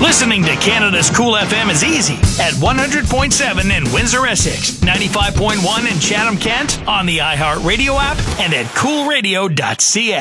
Listening to Canada's Cool FM is easy at 100.7 in Windsor, Essex, 95.1 in Chatham, Kent, on the iHeartRadio app, and at coolradio.ca.